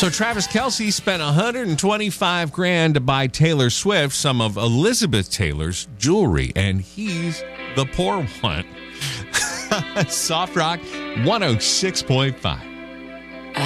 So Travis Kelce spent $125,000 to buy Taylor Swift some of Elizabeth Taylor's jewelry, and he's the poor one. Soft Rock 106.5.